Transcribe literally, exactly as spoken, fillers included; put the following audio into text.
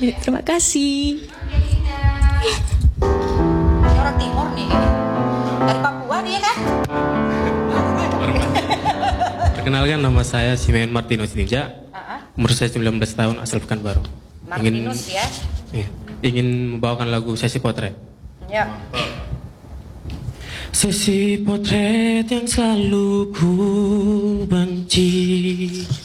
Terima kasih. Orang Timur nih, dari Papua dia kan? Perkenalkan, nama saya Simeon Martinus Ninja. Uh-huh. Umur saya sembilan belas tahun, asal Pekanbaru. Martinus ingin, ya? Iya, ingin membawakan lagu Sesi Potret. Ya. Sesi potret yang selalu ku benci,